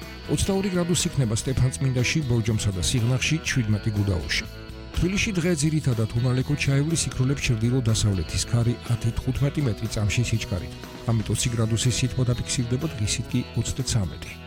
22 გრადუსი იქნება სტეფანწმინდაში, ბორჯომსა და სიღნაღში 17 გუდაოში. თბილისში დღე ძირითადად უნალექო ჩაივლის იქროლებს ჩრდილო-დასავლეთის ქარი 10-15 მეტრი წამში სიჩქარით. ამიტომ 20 გრადუსის სითბო დაფიქსირდება, დღისით კი 33.